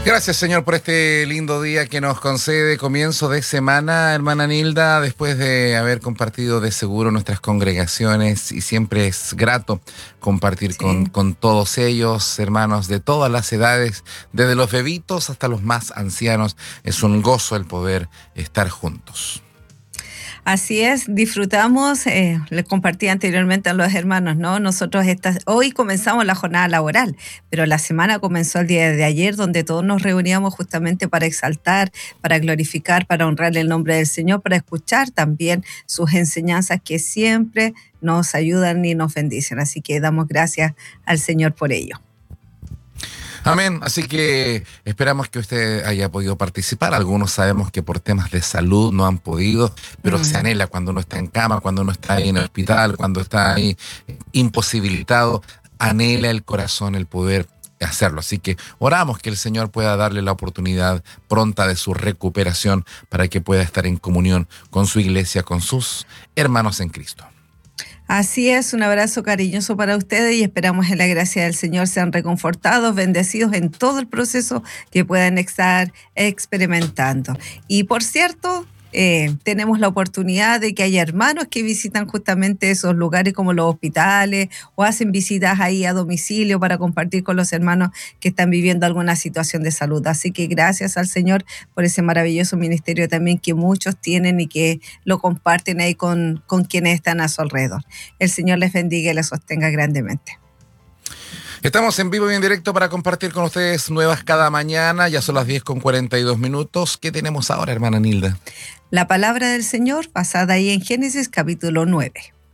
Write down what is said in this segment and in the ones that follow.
Gracias, Señor, por este lindo día que nos concede, comienzo de semana, hermana Nilda, después de haber compartido de seguro nuestras congregaciones, y siempre es grato compartir con todos ellos, hermanos de todas las edades, desde los bebitos hasta los más ancianos. Es un gozo el poder estar juntos. Así es, disfrutamos, les compartí anteriormente a los hermanos, ¿no? Nosotros hoy comenzamos la jornada laboral, pero la semana comenzó el día de ayer, donde todos nos reuníamos justamente para exaltar, para glorificar, para honrar el nombre del Señor, para escuchar también sus enseñanzas que siempre nos ayudan y nos bendicen. Así que damos gracias al Señor por ello. Amén. Así que esperamos que usted haya podido participar. Algunos sabemos que por temas de salud no han podido, pero se anhela cuando uno está en cama, cuando uno está ahí en el hospital, cuando está ahí imposibilitado, anhela el corazón el poder hacerlo. Así que oramos que el Señor pueda darle la oportunidad pronta de su recuperación para que pueda estar en comunión con su iglesia, con sus hermanos en Cristo. Así es, un abrazo cariñoso para ustedes y esperamos en la gracia del Señor sean reconfortados, bendecidos en todo el proceso que puedan estar experimentando. Y por cierto, tenemos la oportunidad de que haya hermanos que visitan justamente esos lugares como los hospitales o hacen visitas ahí a domicilio para compartir con los hermanos que están viviendo alguna situación de salud. Así que gracias al Señor por ese maravilloso ministerio también que muchos tienen y que lo comparten ahí con quienes están a su alrededor. El Señor les bendiga y les sostenga grandemente. Estamos en vivo y en directo para compartir con ustedes nuevas cada mañana. Ya son las 10:42. ¿Qué tenemos ahora, hermana Nilda? La palabra del Señor basada ahí en Génesis capítulo 9.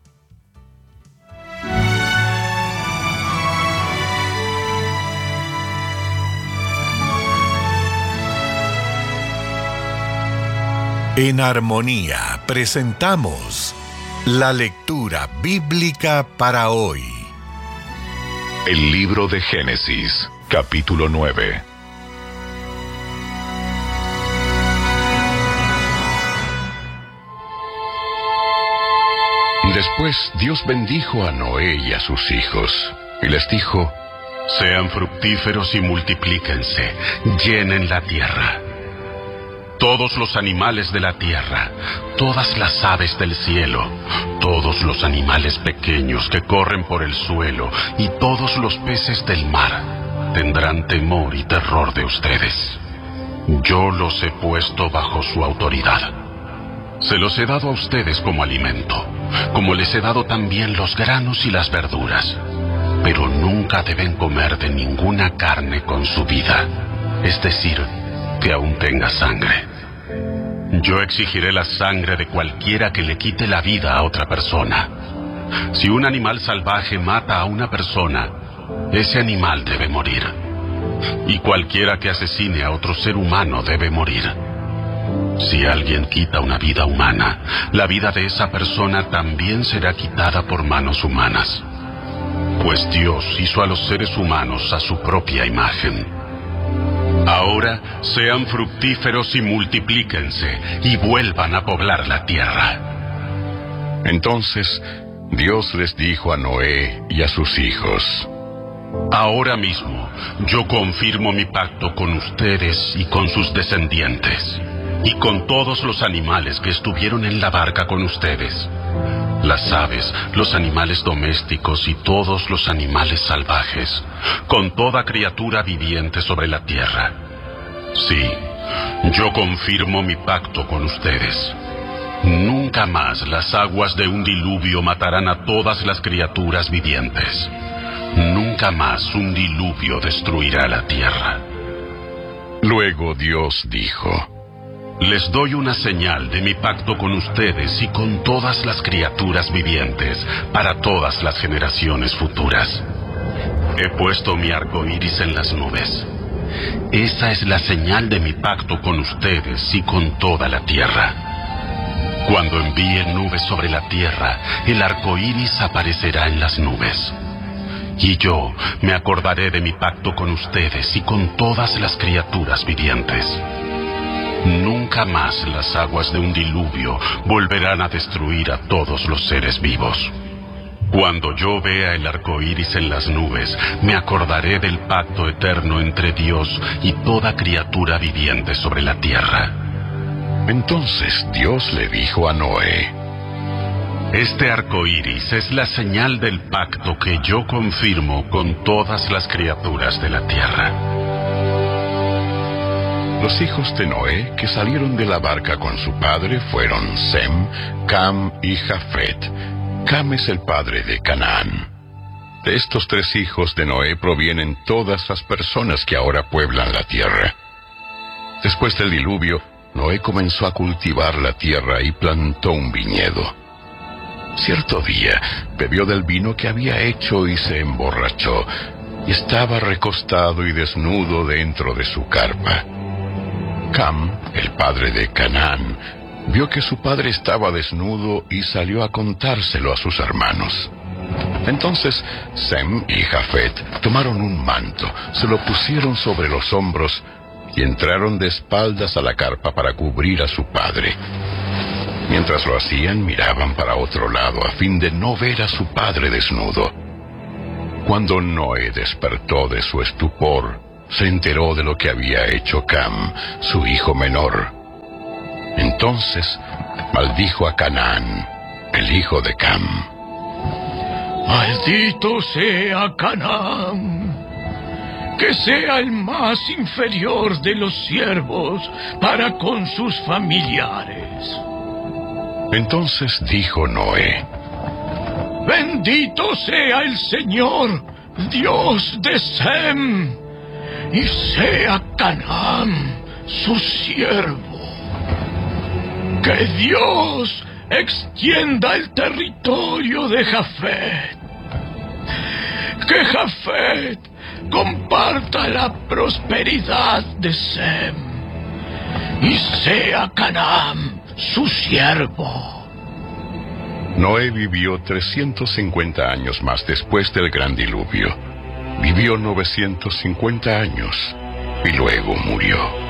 En Armonía presentamos la lectura bíblica para hoy. El libro de Génesis, capítulo 9. Después Dios bendijo a Noé y a sus hijos, y les dijo: sean fructíferos y multiplíquense, llenen la tierra. Todos los animales de la tierra, todas las aves del cielo, todos los animales pequeños que corren por el suelo y todos los peces del mar tendrán temor y terror de ustedes. Yo los he puesto bajo su autoridad. Se los he dado a ustedes como alimento, como les he dado también los granos y las verduras. Pero nunca deben comer de ninguna carne con su vida, es decir, que aún tenga sangre. Yo exigiré la sangre de cualquiera que le quite la vida a otra persona. Si un animal salvaje mata a una persona, ese animal debe morir. Y cualquiera que asesine a otro ser humano debe morir. Si alguien quita una vida humana, la vida de esa persona también será quitada por manos humanas. Pues Dios hizo a los seres humanos a su propia imagen. Ahora sean fructíferos y multiplíquense y vuelvan a poblar la tierra. Entonces Dios les dijo a Noé y a sus hijos: ahora mismo yo confirmo mi pacto con ustedes y con sus descendientes, y con todos los animales que estuvieron en la barca con ustedes, las aves, los animales domésticos y todos los animales salvajes, con toda criatura viviente sobre la tierra. Sí, yo confirmo mi pacto con ustedes. Nunca más las aguas de un diluvio matarán a todas las criaturas vivientes. Nunca más un diluvio destruirá la tierra. Luego Dios dijo: les doy una señal de mi pacto con ustedes y con todas las criaturas vivientes para todas las generaciones futuras. He puesto mi arco iris en las nubes. Esa es la señal de mi pacto con ustedes y con toda la tierra. Cuando envíe nubes sobre la tierra, el arco iris aparecerá en las nubes. Y yo me acordaré de mi pacto con ustedes y con todas las criaturas vivientes. Nunca más las aguas de un diluvio volverán a destruir a todos los seres vivos. Cuando yo vea el arco iris en las nubes, me acordaré del pacto eterno entre Dios y toda criatura viviente sobre la tierra. Entonces Dios le dijo a Noé: Este arco iris es la señal del pacto que yo confirmo con todas las criaturas de la tierra. Los hijos de Noé que salieron de la barca con su padre fueron Sem, Cam y Jafet. Cam es el padre de Canaán. De estos 3 hijos de Noé provienen todas las personas que ahora pueblan la tierra. Después del diluvio, Noé comenzó a cultivar la tierra y plantó un viñedo. Cierto día, bebió del vino que había hecho y se emborrachó, y estaba recostado y desnudo dentro de su carpa. Cam, el padre de Canaán, vio que su padre estaba desnudo y salió a contárselo a sus hermanos. Entonces Sem y Jafet tomaron un manto, se lo pusieron sobre los hombros y entraron de espaldas a la carpa para cubrir a su padre. Mientras lo hacían, miraban para otro lado a fin de no ver a su padre desnudo. Cuando Noé despertó de su estupor, se enteró de lo que había hecho Cam, su hijo menor. Entonces maldijo a Canaán, el hijo de Cam. Maldito sea Canaán, que sea el más inferior de los siervos para con sus familiares. Entonces dijo Noé: Bendito sea el Señor, Dios de Sem, y sea Canaán su siervo. Que Dios extienda el territorio de Jafet. Que Jafet comparta la prosperidad de Sem, y sea Canaán su siervo. Noé vivió 350 años más después del gran diluvio. Vivió 950 años y luego murió.